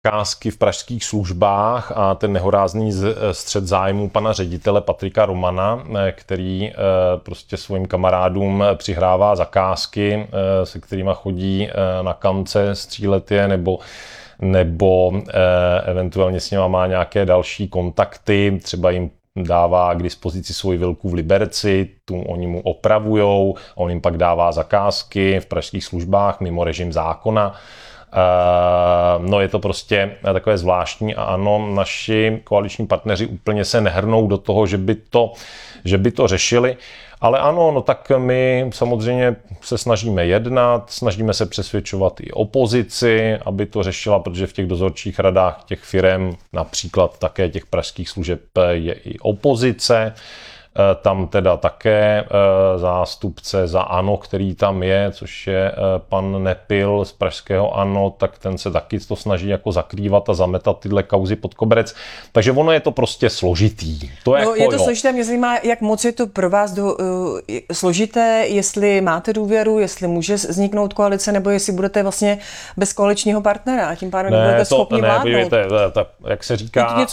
zakázky v pražských službách a ten nehorázný střet zájmů pana ředitele Patrika Romana, který prostě svým kamarádům přihrává zakázky, se kterýma chodí na kance střílet je, nebo eventuálně s nima má nějaké další kontakty, třeba jim dává k dispozici svoji vilku v Liberci, tu oni mu opravujou, on jim pak dává zakázky v pražských službách mimo režim zákona. No je to prostě takové zvláštní a ano, naši koaliční partneři úplně se nehrnou do toho, že by to řešili. Ale ano, no tak my samozřejmě se snažíme jednat, snažíme se přesvědčovat i opozici, aby to řešila, protože v těch dozorčích radách těch firem, například také těch pražských služeb, je i opozice. Tam teda také zástupce za ANO, který tam je, což je pan Nepil z pražského ANO, tak ten se taky to snaží jako zakrývat a zametat tyhle kauzy pod koberec. Takže ono je to prostě složitý. Je to složité, mě zajímá, jak moc je to pro vás složité, jestli máte důvěru, jestli může vzniknout koalice, nebo jestli budete vlastně bez koaličního partnera a tím pádem nebudete schopni vládnout. Jak se říká,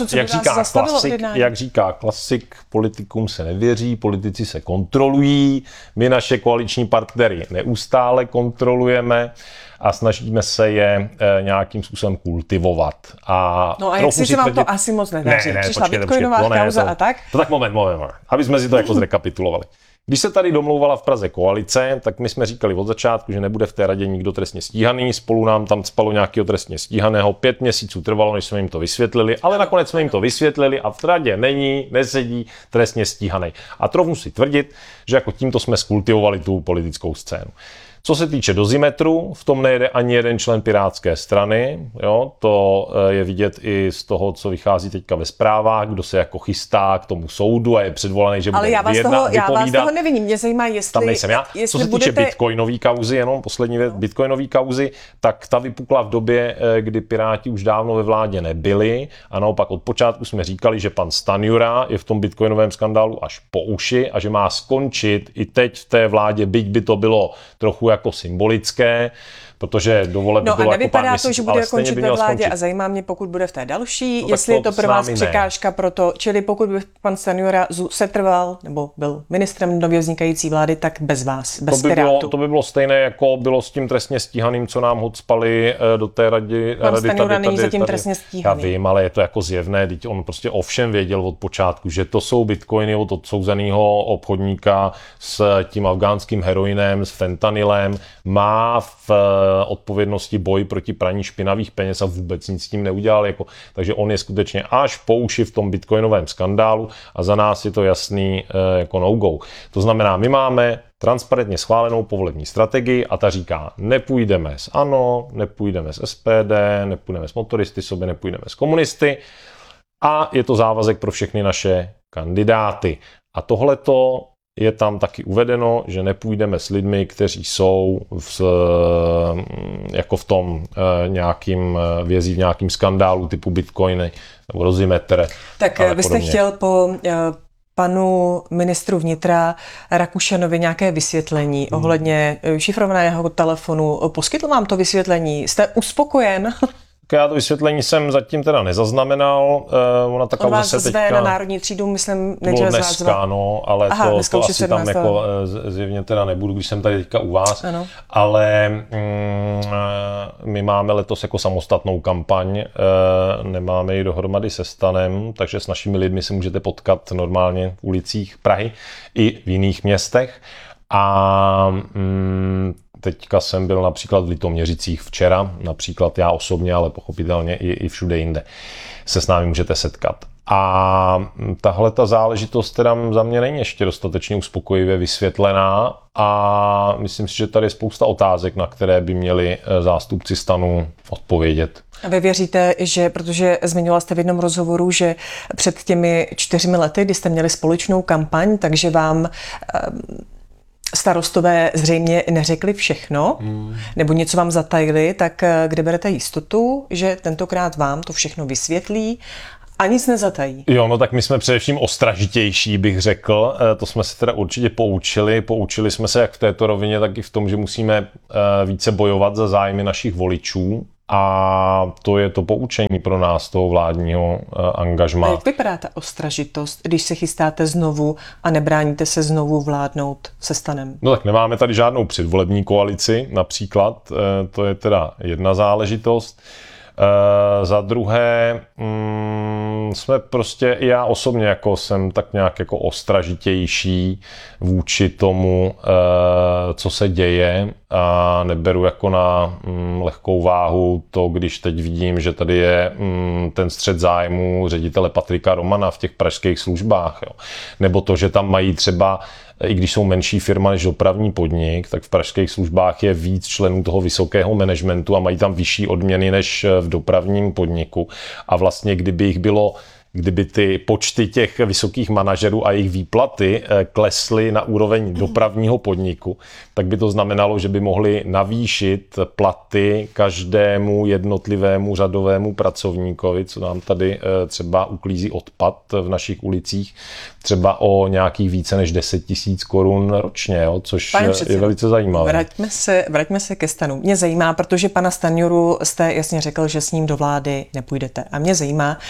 jak říká klasik, politikům se nevěří, politici se kontrolují, my naše koaliční partnery neustále kontrolujeme a snažíme se je nějakým způsobem kultivovat. A jak si vám to asi moc nedaří? Přišla bitcoinová kauza a tak? Tak moment, aby jsme si to jako zrekapitulovali. Když se tady domlouvala v Praze koalice, tak my jsme říkali od začátku, že nebude v té radě nikdo trestně stíhaný, spolu nám tam spalo nějakého trestně stíhaného, 5 měsíců trvalo, než jsme jim to vysvětlili, ale nakonec jsme jim to vysvětlili a v radě nesedí trestně stíhaný. A trochu si tvrdit, že jako tímto jsme skultivovali tu politickou scénu. Co se týče dozimetru, v tom nejede ani jeden člen Pirátské strany. Jo? To je vidět i z toho, co vychází teďka ve zprávách, kdo se jako chystá k tomu soudu a je předvolaný, že bude vypovídat. Ale já vás toho neviním. Mě zajímá, jestli... Tam nejsem já. Co se týče bitcoinové kauzy, jenom poslední věc, bitcoinové kauzy, tak ta vypukla v době, kdy Piráti už dávno ve vládě nebyli a naopak od počátku jsme říkali, že pan Stanjura je v tom bitcoinovém skandálu až po uši a že má skončit i teď v té vládě, byť by to bylo trochu jako symbolické, protože dovoleb bylo jako nevypadá to, že bude končit ve vládě a zajímá mě, pokud bude v té další, jestli je to pro vás překážka pro to, čili pokud by pan Stanjura setrval nebo byl ministrem nově vznikající vlády, tak bez vás, bez Pirátů. To by bylo stejné, jako bylo s tím trestně stíhaným, co nám hocpali do té rady. Pan Stanjura není zatím trestně stíhaný. Já vím, ale je to jako zjevné, teď on prostě ovšem věděl od počátku, že to jsou bitcoiny od odsouzeného obchodníka s tím afgánským heroinem, s fentanylem, má v odpovědnosti boj proti praní špinavých peněz a vůbec nic s tím neudělal. Takže on je skutečně až po uši v tom bitcoinovém skandálu a za nás je to jasný jako no-go. To znamená, my máme transparentně schválenou povolební strategii a ta říká, nepůjdeme s ANO, nepůjdeme s SPD, nepůjdeme s motoristy, sobě nepůjdeme s komunisty a je to závazek pro všechny naše kandidáty. A tohleto je tam taky uvedeno, že nepůjdeme s lidmi, kteří jsou jako v tom nějakým vězí v nějakým skandálu typu bitcoiny nebo dozimetr. Tak vy jste chtěl po panu ministru vnitra Rakušanovi nějaké vysvětlení ohledně šifrovaného telefonu. Poskytl vám to vysvětlení? Jste uspokojen? Já to vysvětlení jsem zatím teda nezaznamenal. On vás zve na Národní třídu, myslím, nejdříve dneska, no, ale to asi tam jako zjevně teda nebudu, když jsem tady teďka u vás. Ano. Ale my máme letos jako samostatnou kampaň, nemáme ji dohromady se Stanem, takže s našimi lidmi se můžete potkat normálně v ulicích Prahy i v jiných městech. A teďka jsem byl například v Litoměřicích včera, například já osobně, ale pochopitelně i všude jinde se s námi můžete setkat. A tahle ta záležitost teda za mě není ještě dostatečně uspokojivě vysvětlená a myslím si, že tady je spousta otázek, na které by měli zástupci Stanu odpovědět. A vy věříte, že, protože zmiňoval jste v jednom rozhovoru, že před těmi 4 lety, kdy jste měli společnou kampaň, takže vám starostové zřejmě neřekli všechno, nebo něco vám zatajili, tak kde berete jistotu, že tentokrát vám to všechno vysvětlí a nic nezatají? Jo, no tak my jsme především ostražitější, bych řekl. To jsme se teda určitě poučili. Poučili jsme se jak v této rovině, tak i v tom, že musíme více bojovat za zájmy našich voličů. A to je to poučení pro nás toho vládního angažmá. A jak vypadá ta ostražitost, když se chystáte znovu a nebráníte se znovu vládnout se STANem? No tak nemáme tady žádnou předvolební koalici například, to je teda jedna záležitost. Za druhé jsme prostě, já osobně jako jsem tak nějak jako ostražitější vůči tomu, co se děje, a neberu jako na lehkou váhu to, když teď vidím, že tady je ten střet zájmu ředitele Patrika Romana v těch pražských službách. Jo. Nebo to, že tam mají třeba, i když jsou menší firma než dopravní podnik, tak v pražských službách je víc členů toho vysokého managementu a mají tam vyšší odměny než v dopravním podniku. A vlastně kdyby ty počty těch vysokých manažerů a jejich výplaty klesly na úroveň dopravního podniku, tak by to znamenalo, že by mohli navýšit platy každému jednotlivému řadovému pracovníkovi, co nám tady třeba uklízí odpad v našich ulicích, třeba o nějakých více než 10 000 korun ročně, jo, což je velice zajímavé. Vraťme se ke STANu. Mě zajímá, protože pana Stanjuru jste jasně řekl, že s ním do vlády nepůjdete. A mě zajímá,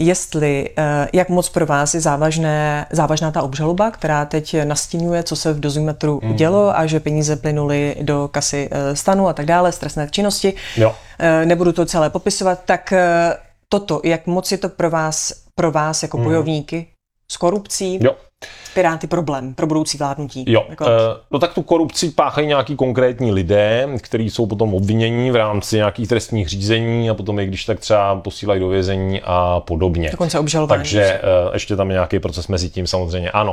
jak moc pro vás je závažná ta obžaloba, která teď nastínuje, co se v Dozimetru udělo a že peníze plynuly do kasy STANu a tak dále, z trestné činnosti. Jo. Nebudu to celé popisovat. Tak toto, jak moc je to pro vás jako bojovníky s korupcí? Jo. Piráty problém pro budoucí vládnutí. Jo, no tak tu korupci páchají nějaký konkrétní lidé, kteří jsou potom obvinění v rámci nějakých trestních řízení a potom je když tak třeba posílají do vězení a podobně. Dokonce obžalování. Takže ještě tam je nějaký proces mezi tím samozřejmě, ano.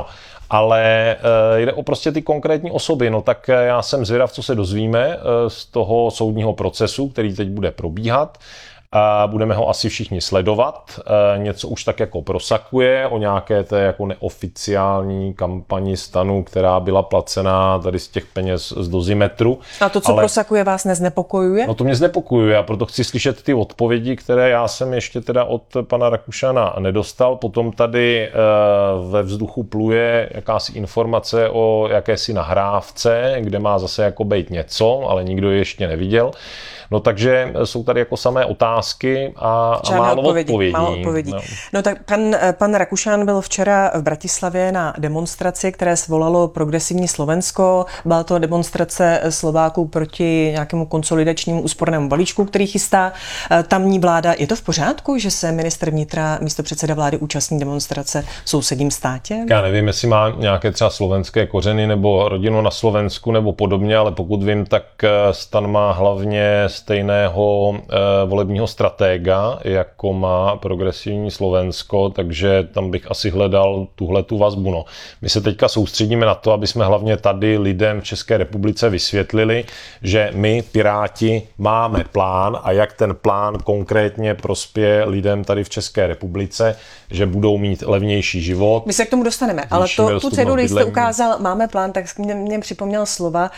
Ale jde o prostě ty konkrétní osoby, no tak já jsem zvědav, co se dozvíme z toho soudního procesu, který teď bude probíhat. A budeme ho asi všichni sledovat. Něco už tak jako prosakuje o nějaké té jako neoficiální kampani STANu, která byla placená tady z těch peněz z Dozimetru. A to, co prosakuje, vás neznepokojuje? No to mě znepokojuje a proto chci slyšet ty odpovědi, které já jsem ještě teda od pana Rakušana nedostal. Potom tady ve vzduchu pluje jakási informace o jakési nahrávce, kde má zase jako být něco, ale nikdo ji ještě neviděl. No takže jsou tady jako samé otázky a málo odpovědí. No tak pan Rakušan byl včera v Bratislavě na demonstraci, které svolalo Progresivní Slovensko. Byla to demonstrace Slováků proti nějakému konsolidačnímu úspornému balíčku, který chystá tamní vláda. Je to v pořádku, že se ministr vnitra, místopředseda vlády účastní demonstrace v sousedním státě? Já nevím, jestli má nějaké třeba slovenské kořeny nebo rodinu na Slovensku nebo podobně, ale pokud vím, tak STAN má hlavně stejného volebního stratega, jako má Progresivní Slovensko, takže tam bych asi hledal tuhletu vazbu. No. My se teďka soustředíme na to, aby jsme hlavně tady lidem v České republice vysvětlili, že my, Piráti, máme plán a jak ten plán konkrétně prospěje lidem tady v České republice, že budou mít levnější život. My se k tomu dostaneme, ale tu cenu, když jste ukázal, máme plán, tak mě připomněl slova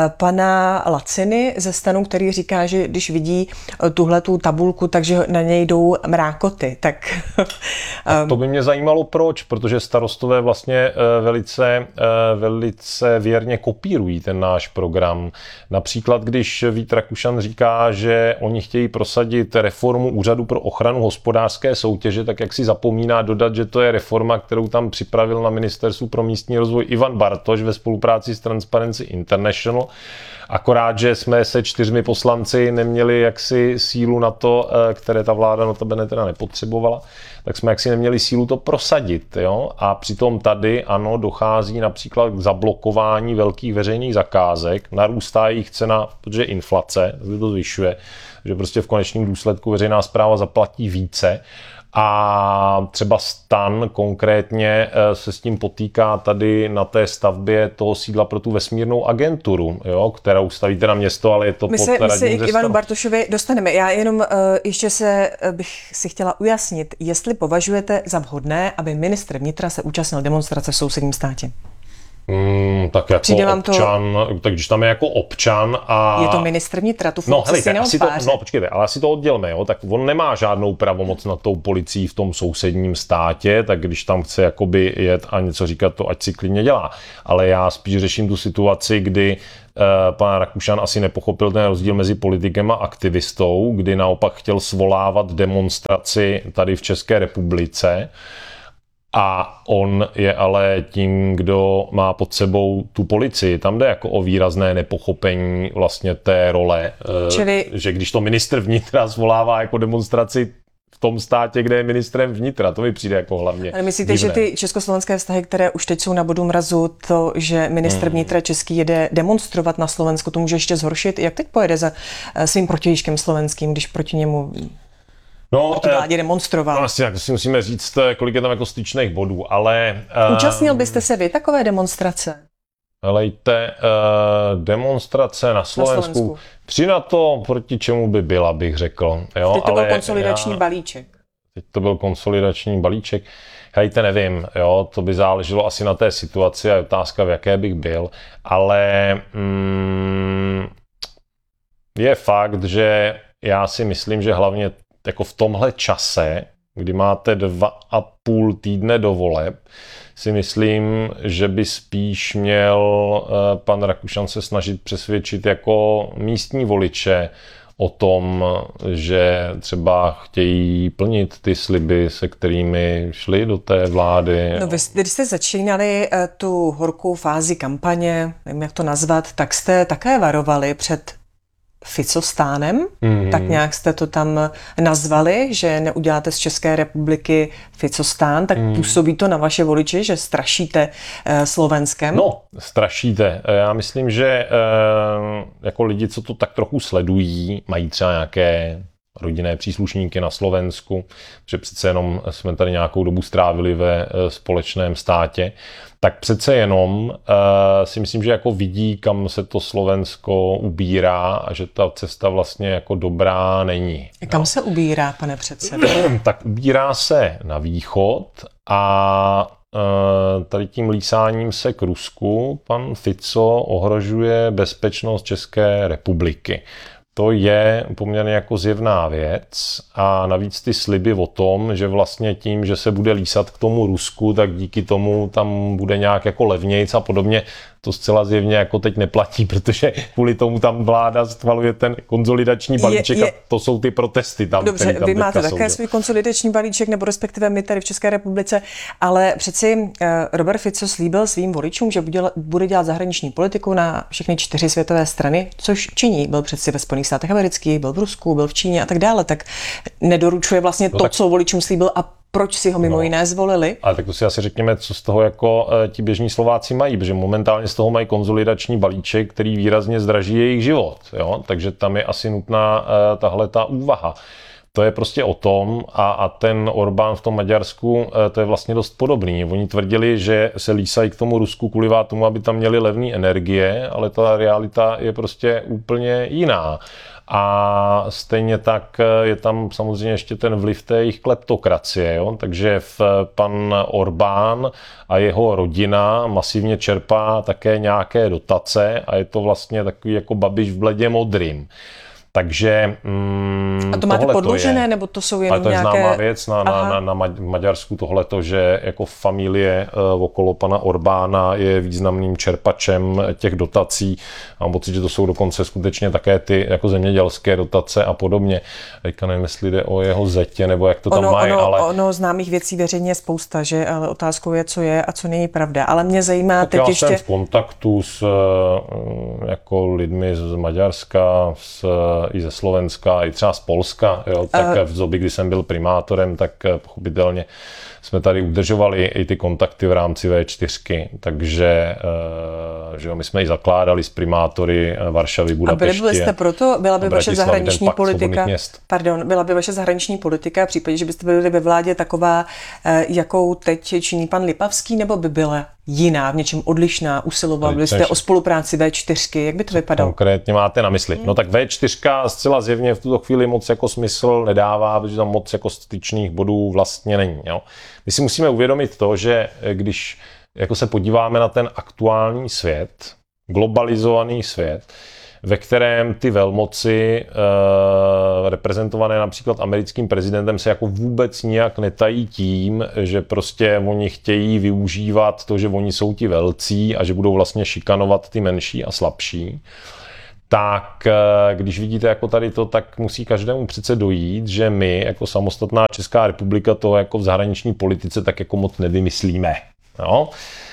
pana Laciny ze STANu, který říká, že když vidí tuhletu tabulku, takže na něj jdou mrákoty. Tak to by mě zajímalo proč, protože starostové vlastně velice věrně kopírují ten náš program. Například, když Vít Rakušan říká, že oni chtějí prosadit reformu Úřadu pro ochranu hospodářské soutěže, tak jak si zapomíná dodat, že to je reforma, kterou tam připravil na Ministerstvu pro místní rozvoj Ivan Bartoš ve spolupráci s Transparency International. Akorát, že jsme se 4 poslanci neměli jaksi sílu na to, které ta vláda notabene teda nepotřebovala, tak jsme jaksi neměli sílu to prosadit. Jo? A přitom tady ano, dochází například k zablokování velkých veřejných zakázek, narůstá jejich cena, protože inflace to zvyšuje, že prostě v konečném důsledku veřejná správa zaplatí více. A třeba STAN konkrétně se s tím potýká tady na té stavbě toho sídla pro tu vesmírnou agenturu, jo, kterou staví teda město, ale je to pod radním. My se i k Ivanu Bartošovi dostaneme. Já jenom ještě bych si chtěla ujasnit, jestli považujete za vhodné, aby ministr vnitra se účastnil demonstrace v sousedním státě. Tak jako občan, tak když tam je jako občan a... Je to ministr vnitra, tu funkci si neodpáře. Počkejte, ale asi to oddělme, jo, tak on nemá žádnou pravomoc nad tou policií v tom sousedním státě, tak když tam chce jakoby jet a něco říkat, to ať si klidně dělá. Ale já spíš řeším tu situaci, kdy pan Rakušan asi nepochopil ten rozdíl mezi politikem a aktivistou, kdy naopak chtěl svolávat demonstraci tady v České republice. A on je ale tím, kdo má pod sebou tu policii. Tam jde jako o výrazné nepochopení vlastně té role. Že když to ministr vnitra svolává jako demonstraci v tom státě, kde je ministrem vnitra, to mi přijde jako hlavně. Ale myslíte, divné. Že ty československé vztahy, které už teď jsou na bodu mrazu, to, že ministr vnitra český jede demonstrovat na Slovensku, to může ještě zhoršit? Jak teď pojede za svým protějškem slovenským, když proti němu proti vládě demonstroval? Vlastně, jak si musíme říct, kolik je tam jako styčných bodů, ale... Účastnil byste se vy takové demonstrace? Helejte, demonstrace na Slovensku. Přina to, proti čemu by byla, bych řekl. Jo, teď to byl konsolidační balíček. Teď to byl konsolidační balíček. Helejte, nevím, jo, to by záleželo asi na té situaci a je otázka, v jaké bych byl, ale je fakt, že já si myslím, že hlavně jako v tomhle čase, kdy máte 2,5 týdne do voleb, si myslím, že by spíš měl pan Rakušan se snažit přesvědčit jako místní voliče o tom, že třeba chtějí plnit ty sliby, se kterými šli do té vlády. No vy, když jste začínali tu horkou fázi kampaně, nevím, jak to nazvat, tak jste také varovali před Ficostánem, tak nějak jste to tam nazvali, že neuděláte z České republiky Ficostán, tak působí to na vaše voliče, že strašíte Slovenskem? No, strašíte. Já myslím, že jako lidi, co to tak trochu sledují, mají třeba nějaké rodinné příslušníky na Slovensku, že přece jenom jsme tady nějakou dobu strávili ve společném státě, tak přece jenom si myslím, že jako vidí, kam se to Slovensko ubírá a že ta cesta vlastně jako dobrá není. Kam se ubírá, pane předsedo? Tak ubírá se na východ a tady tím lísáním se k Rusku pan Fico ohrožuje bezpečnost České republiky. To je poměrně jako zjevná věc a navíc ty sliby o tom, že vlastně tím, že se bude lísat k tomu Rusku, tak díky tomu tam bude nějak jako levnějc a podobně, to zcela zjevně jako teď neplatí, protože kvůli tomu tam vláda schvaluje ten konsolidační balíček a to jsou ty protesty tam. Dobře, tam vy máte také svůj konsolidační balíček, nebo respektive my tady v České republice, ale přeci Robert Fico slíbil svým voličům, že bude dělat zahraniční politiku na všechny 4 světové strany, což činí. Byl přeci ve Spojených státech amerických, byl v Rusku, byl v Číně a tak dále, tak nedoručuje vlastně to, co voličům slíbil a proč si ho mimo jiné zvolili? Ale tak to si asi řekněme, co z toho jako ti běžní Slováci mají, protože momentálně z toho mají konsolidační balíček, který výrazně zdraží jejich život. Jo? Takže tam je asi nutná tahle ta úvaha. To je prostě o tom a ten Orbán v tom Maďarsku, to je vlastně dost podobný. Oni tvrdili, že se lísají k tomu Rusku kvůli tomu, aby tam měli levné energie, ale ta realita je prostě úplně jiná. A stejně tak je tam samozřejmě ještě ten vliv té jejich kleptokracie. Jo? Takže pan Orbán a jeho rodina masivně čerpá také nějaké dotace a je to vlastně takový jako Babiš v bledě modrým. Takže a to máte podložené, nebo to jsou jenom nějaké... Ale to je známá věc na Maďarsku tohleto, že jako familie okolo pana Orbána je významným čerpačem těch dotací. Mám pocit, že to jsou dokonce skutečně také ty jako zemědělské dotace a podobně. Teďka nevím, jestli jde o jeho zetě, nebo jak to tam mají, ale... Ono známých věcí veřejně je spousta, že? Ale otázkou je, co je a co není pravda. Ale mě zajímá tak teď já ještě... jsem v kontaktu s jako lidmi z Maďarska, i ze Slovenska, i třeba z Polska, jo, tak v době, kdy jsem byl primátorem, tak pochopitelně jsme tady udržovali i ty kontakty v rámci V4, takže že jo, my jsme ji zakládali s primátory Varšavy, Budapeště. A byli byste proto, byla by vaše zahraniční politika, byla by vaše zahraniční politika v případě, že byste byli ve vládě taková, jakou teď činí pan Lipavský, nebo by byla jiná, v něčem odlišná, usiloval byste o spolupráci V4, jak by to vypadalo? Konkrétně máte na mysli. No tak V4 zcela zjevně v tuto chvíli moc jako smysl nedává, protože tam moc jako styčných bodů vlastně není. Jo? My si musíme uvědomit to, že když jako se podíváme na ten aktuální svět, globalizovaný svět, ve kterém ty velmoci reprezentované například americkým prezidentem se jako vůbec nijak netají tím, že prostě oni chtějí využívat to, že oni jsou ti velcí a že budou vlastně šikanovat ty menší a slabší. Tak když vidíte jako tady to, tak musí každému přece dojít, že my jako samostatná Česká republika to jako v zahraniční politice tak jako moc nevymyslíme. Jo?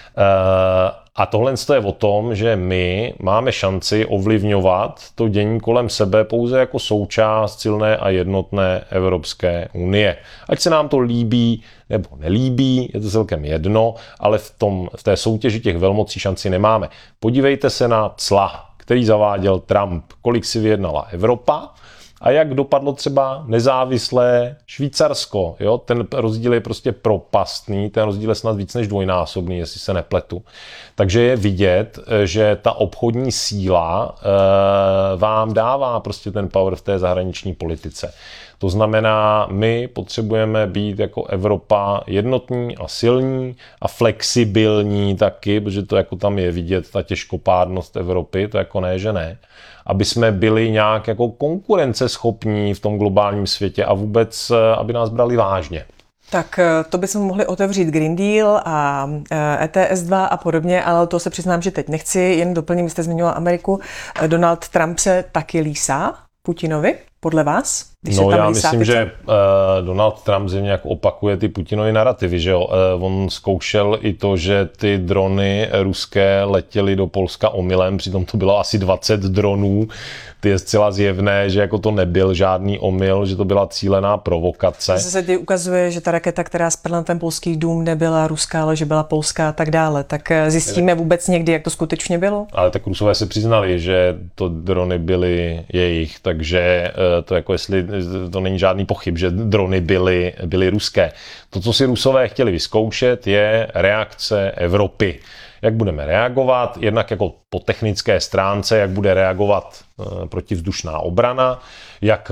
A tohle je o tom, že my máme šanci ovlivňovat to dění kolem sebe pouze jako součást silné a jednotné Evropské unie. Ať se nám to líbí nebo nelíbí, je to celkem jedno, ale v té soutěži těch velmocí šanci nemáme. Podívejte se na cla, který zaváděl Trump, kolik si vyjednala Evropa a jak dopadlo třeba nezávislé Švýcarsko. Jo? Ten rozdíl je prostě propastný, ten rozdíl je snad víc než dvojnásobný, jestli se nepletu. Takže je vidět, že ta obchodní síla vám dává prostě ten power v té zahraniční politice. To znamená, my potřebujeme být jako Evropa jednotní a silní a flexibilní taky, protože to jako tam je vidět, ta těžkopádnost Evropy, to jako ne, že ne. Aby jsme byli nějak jako konkurenceschopní v tom globálním světě a vůbec, aby nás brali vážně. Tak to bychom mohli otevřít Green Deal a ETS 2 a podobně, ale to se přiznám, že teď nechci, jen doplním, jste zmiňoval Ameriku. Donald Trump se taky lísá Putinovi, podle vás? No já myslím, že Donald Trump zřejmě jako opakuje ty Putinovy narrativy, že jo. On zkoušel i to, že ty drony ruské letěly do Polska omylem, přitom to bylo asi 20 dronů. Ty je zcela zjevné, že jako to nebyl žádný omyl, že to byla cílená provokace. Se tady ukazuje, že ta raketa, která spadla na ten polský dům, nebyla ruská, ale že byla polská a tak dále. Tak zjistíme vůbec někdy, jak to skutečně bylo? Ale tak Rusové se přiznali, že to drony byly jejich, takže to jako jestli to není žádný pochyb, že drony byly ruské. To, co si Rusové chtěli vyzkoušet, je reakce Evropy. Jak budeme reagovat, jednak jako po technické stránce, jak bude reagovat protivzdušná obrana, jak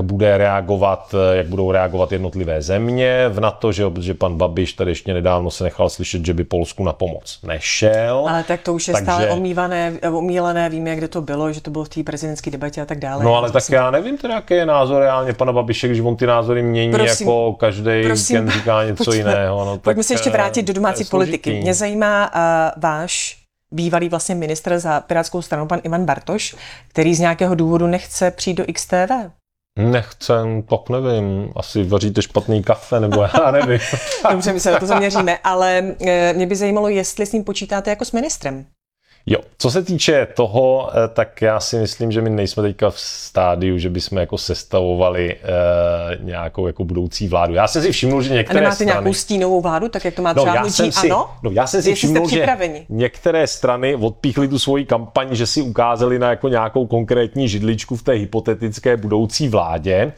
budou reagovat jednotlivé země v NATO, že pan Babiš tady ještě nedávno se nechal slyšet, že by Polsku na pomoc nešel. Ale tak to už je stále omílané, víme, kde to bylo, že to bylo v té prezidentské debatě a tak dále. No ale tak já nevím teda, jaký je názor reálně pana Babiše, když on ty názory mění, jako každý víkend říká něco jiného. No, pojďme se ještě vrátit do domácí politiky. Mě zajímá váš bývalý vlastně ministr za Pirátskou stranu, pan Ivan Bartoš, který z nějakého důvodu nechce přijít do XTV. Nechcem, tak nevím, asi vaříte špatný kafe, nebo já nevím. Dobře, my se na to zaměříme, ale mě by zajímalo, jestli s ním počítáte jako s ministrem. Jo, co se týče toho, tak já si myslím, že my nejsme teďka v stádiu, že bychom jako sestavovali nějakou jako budoucí vládu. Já jsem si všiml, že některé nemáte nějakou stínovou vládu, tak jak to má třeba hnutí ANO? Já jsem si všiml, že některé strany odpíchly tu svoji kampaň, že si ukázali na jako nějakou konkrétní židličku v té hypotetické budoucí vládě.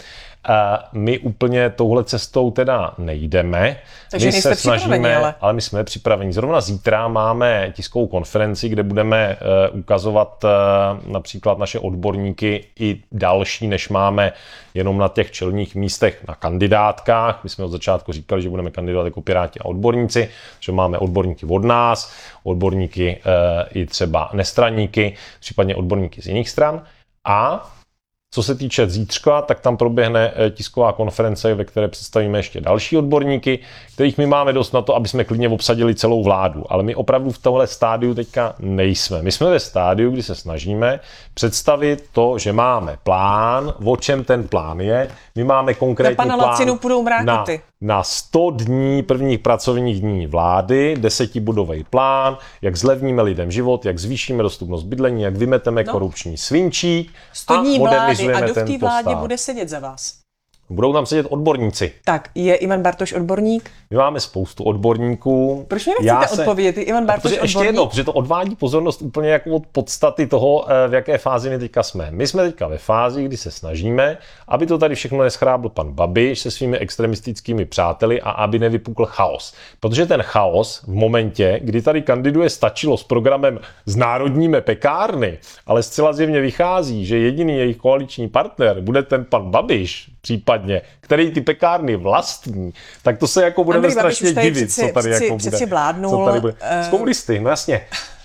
My úplně touhle cestou teda nejdeme. Takže my se snažíme, ale my jsme připraveni. Zrovna zítra máme tiskovou konferenci, kde budeme ukazovat například naše odborníky i další, než máme jenom na těch čelních místech na kandidátkách. My jsme od začátku říkali, že budeme kandidovat jako Piráti a odborníci, že máme odborníky od nás, odborníky i třeba nestraníky, případně odborníky z jiných stran. A co se týče zítřka, tak tam proběhne tisková konference, ve které představíme ještě další odborníky, kterých my máme dost na to, aby jsme klidně obsadili celou vládu. Ale my opravdu v tomhle stádiu teďka nejsme. My jsme ve stádiu, kdy se snažíme představit to, že máme plán, o čem ten plán je. My máme konkrétní plán na 100 dní prvních pracovních dní vlády, 10bodový plán, jak zlevníme lidem život, jak zvýšíme dostupnost bydlení, jak vymeteme korupční svinčík 100 dní vlády a kdo v té vládě bude sedět za vás? Budou tam sedět odborníci. Tak, je Ivan Bartoš odborník? My máme spoustu odborníků. Proč mi nechcete odpovědět? Ivan Bartoš odborník? Ještě jedno, protože to odvádí pozornost úplně jako od podstaty toho, v jaké fázi my teďka jsme. My jsme teďka ve fázi, kdy se snažíme, aby to tady všechno neschrábl pan Babiš se svými extremistickými přáteli a aby nevypukl chaos. Protože ten chaos v momentě, kdy tady kandiduje Stačilo s programem Znárodníme pekárny, ale zcela zjevně vychází, že jediný jejich koaliční partner bude ten pan Babiš, případně, který ty pekárny vlastní, tak to se jako budeme strašně divit, co tady jako bude. Vládnul, co tady bude. S komunisty, no jasně.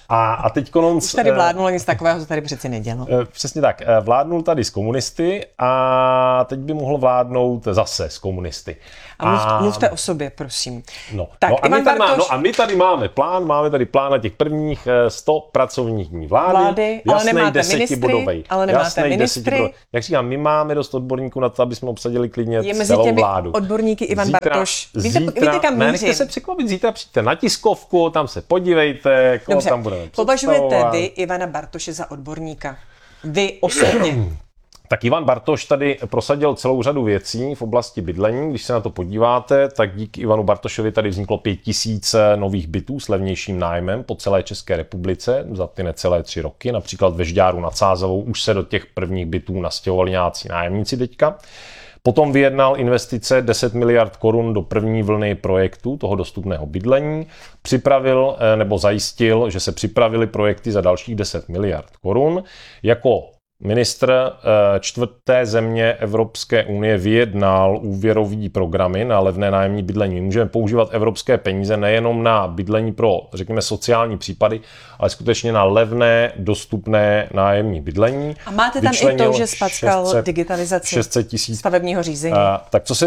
A teď konec... Tady vládnul nic takového, co tady přeci nedělal. Přesně tak. Vládnul tady s komunisty a teď by mohl vládnout zase s komunisty. A mluvte o sobě, prosím. Tak, a my tady máme plán na těch prvních 100 pracovních dní vlády ale nemáte ministry, ale nemáte ministry. Jak říkám, my máme dost odborníků na to, aby jsme obsadili klidně je mezi celou těmi vládu. Odborníky Ivan Bartoš. Víte, kam mířím? Nechte se překvapit, zítra přijďte na tiskovku, tam se podívejte, koho tam budeme představovat. Považujete vy Ivana Bartoše za odborníka? Vy osobně? Tak Ivan Bartoš tady prosadil celou řadu věcí v oblasti bydlení. Když se na to podíváte, tak díky Ivanu Bartošovi tady vzniklo 5000 nových bytů s levnějším nájmem po celé České republice za ty necelé 3 roky. Například ve Žďáru nad Sázavou už se do těch prvních bytů nastěhovali nějací nájemníci teďka. Potom vyjednal investice 10 miliard korun do první vlny projektu toho dostupného bydlení. Připravil nebo zajistil, že se připravily projekty za dalších 10 miliard korun. Jako ministr 4. země Evropské unie vyjednal úvěrový programy na levné nájemní bydlení. Můžeme používat evropské peníze nejenom na bydlení pro, řekněme, sociální případy, ale skutečně na levné, dostupné nájemní bydlení. A máte tam i to, že spackal digitalizaci 600 000 stavebního řízení? Tak co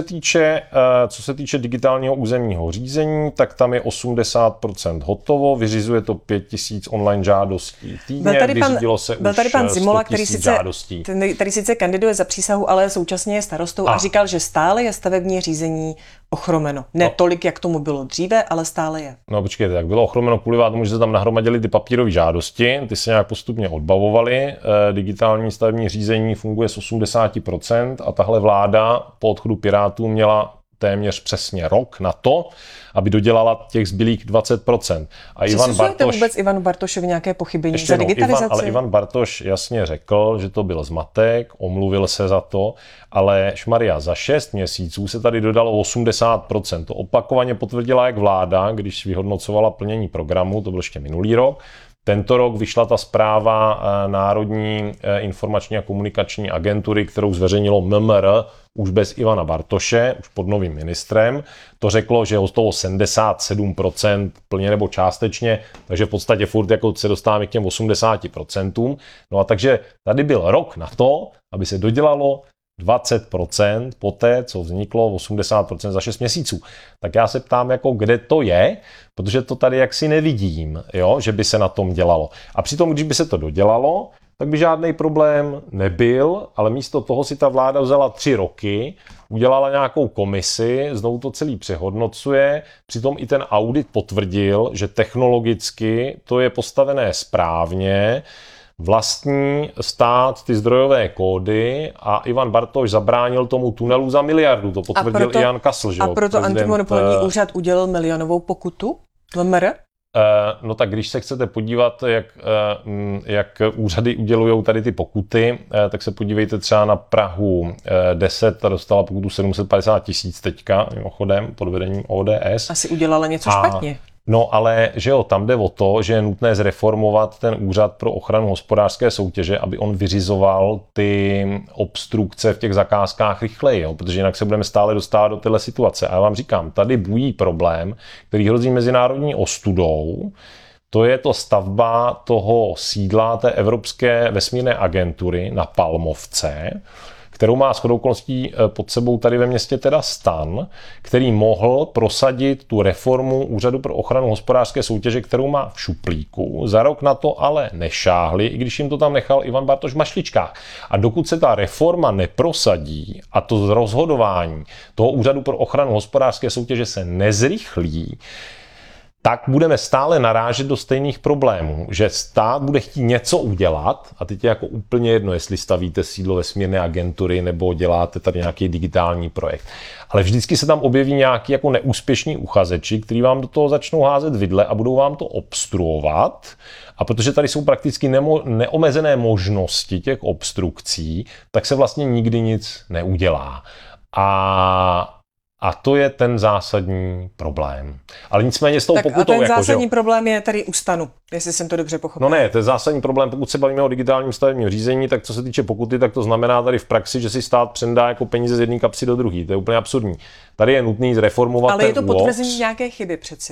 se týče digitálního územního řízení, tak tam je 80% hotovo, vyřizuje to 5000 online žádostí týdně, vyřídilo se byl tady pan Zimola, žádostí. Který sice kandiduje za přísahu, ale současně je starostou a říkal, že stále je stavební řízení ochromeno. Ne tolik, jak tomu bylo dříve, ale stále je. No počkejte, jak bylo ochromeno kvůli tomu, že se tam nahromadily ty papírové žádosti, ty se nějak postupně odbavovaly, digitální stavební řízení funguje z 80% a tahle vláda po odchodu Pirátů měla téměř přesně rok na to, aby dodělala těch zbylých 20%. A Ivan Bartoš... vůbec Ivanu Bartošovi nějaké pochybení za digitalizaci? Ale Ivan Bartoš jasně řekl, že to byl zmatek, omluvil se za to, ale šmaria, za 6 měsíců se tady dodalo 80%. To opakovaně potvrdila jak vláda, když vyhodnocovala plnění programu, to byl ještě minulý rok. Tento rok vyšla ta zpráva Národní informační a komunikační agentury, kterou zveřejnilo MMR, už bez Ivana Bartoše, už pod novým ministrem. To řeklo, že z toho 77% plně nebo částečně, takže v podstatě furt jako se dostáváme k těm 80%. No a takže tady byl rok na to, aby se dodělalo 20% poté, co vzniklo 80% za 6 měsíců. Tak já se ptám, jako kde to je, protože to tady jaksi nevidím, jo, že by se na tom dělalo. A přitom, když by se to dodělalo, tak by žádný problém nebyl, ale místo toho si ta vláda vzala 3 roky, udělala nějakou komisi, znovu to celý přehodnocuje, přitom i ten audit potvrdil, že technologicky to je postavené správně, vlastní stát ty zdrojové kódy a Ivan Bartoš zabránil tomu tunelu za miliardu. To potvrdil i Jan Kasl. A proto antimonopolní úřad udělal milionovou pokutu? VMR? No tak když se chcete podívat, jak úřady udělují tady ty pokuty, tak se podívejte třeba na Prahu 10, ta dostala pokutu 750 000 teďka, mimochodem, pod vedením ODS. Asi udělala něco špatně. No ale, že jo, tam jde o to, že je nutné zreformovat ten úřad pro ochranu hospodářské soutěže, aby on vyřizoval ty obstrukce v těch zakázkách rychleji, jo, protože jinak se budeme stále dostávat do téhle situace. A já vám říkám, tady bují problém, který hrozí mezinárodní ostudou. To je to stavba toho sídla té Evropské vesmírné agentury na Palmovce, kterou má shodou okolností pod sebou tady ve městě teda STAN, který mohl prosadit tu reformu Úřadu pro ochranu hospodářské soutěže, kterou má v šuplíku. Za rok na to ale nešáhli, i když jim to tam nechal Ivan Bartoš v mašličkách. A dokud se ta reforma neprosadí a to rozhodování toho Úřadu pro ochranu hospodářské soutěže se nezrychlí, tak budeme stále narážet do stejných problémů, že stát bude chtít něco udělat a teď je jako úplně jedno, jestli stavíte sídlo vesmírné agentury nebo děláte tady nějaký digitální projekt. Ale vždycky se tam objeví nějaký jako neúspěšní uchazeči, kteří vám do toho začnou házet vidle a budou vám to obstruovat. A protože tady jsou prakticky neomezené možnosti těch obstrukcí, tak se vlastně nikdy nic neudělá. A to je ten zásadní problém. Ale nicméně s tou pokutou... A ten zásadní problém je tady u STANu, jestli jsem to dobře pochopil. No ne, to je zásadní problém, pokud se bavíme o digitálním stavebním řízení, tak co se týče pokuty, tak to znamená tady v praxi, že si stát přendá jako peníze z jedné kapsy do druhé. To je úplně absurdní. Tady je nutný zreformovat ten Ale je to ÚOHS. potvrzení nějaké chyby přeci.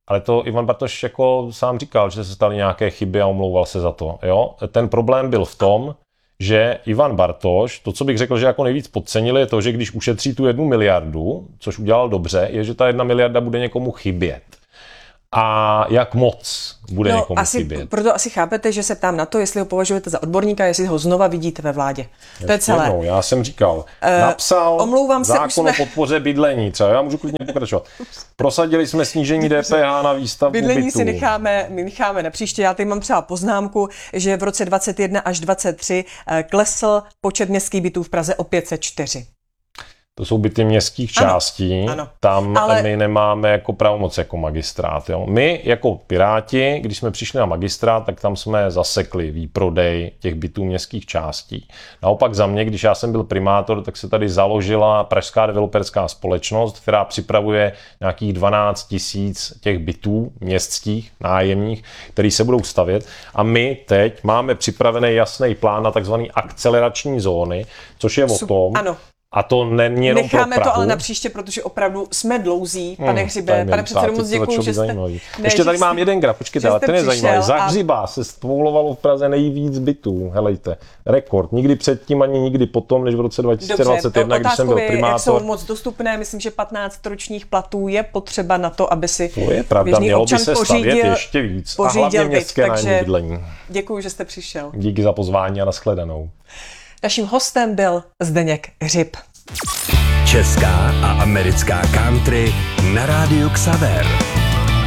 Ale to Ivan Bartoš jako sám říkal, že se staly nějaké chyby a omlouval se za to. Jo? Ten problém byl v tom, že Ivan Bartoš, to, co bych řekl, že jako nejvíc podcenil, je to, že když ušetří tu 1 miliardu, což udělal dobře, je, že ta 1 miliarda bude někomu chybět. A jak moc bude někomu chybět. Proto asi chápete, že se ptám na to, jestli ho považujete za odborníka, jestli ho znova vidíte ve vládě. To je celé. Já jsem říkal, napsal zákon o podpoře bydlení, třeba já můžu klidně pokračovat. Prosadili jsme snížení DPH na výstavbu bydlení bytů. si necháme na příště. Já tady mám třeba poznámku, že v roce 2021 až 2023 klesl počet městských bytů v Praze o 504. To jsou byty městských částí, ano. Tam my nemáme jako pravomoc jako magistrát. Jo. My jako Piráti, když jsme přišli na magistrát, tak tam jsme zasekli výprodej těch bytů městských částí. Naopak za mě, když já jsem byl primátor, tak se tady založila Pražská developerská společnost, která připravuje nějakých 12 000 těch bytů městských, nájemních, které se budou stavět. A my teď máme připravený jasný plán na takzvané akcelerační zóny, což je o tom, ano. A to není jenom necháme pro Prahu. To ale na příště, protože opravdu jsme dlouzí, pane Hřibe. Pane předsedo, moc děkuju, že jste... Ještě tady mám jeden graf, počkejte, ale ten je zajímavý. Za Hřiba se spoulovalo v Praze nejvíc bytů, helejte, rekord. Nikdy předtím, ani nikdy potom, než v roce 2021, když jsem byl primátor. Jak jsou moc dostupné, myslím, že 15 ročních platů je potřeba na to, aby si to je pravda, mělo by se stavět ještě víc. A hlavně městské nájemní bydlení. Děkuju, že jste přišel. Díky za pozvání a nashledanou. Naším hostem byl Zdeněk Hřib. Česká a americká country na rádiu Xaver.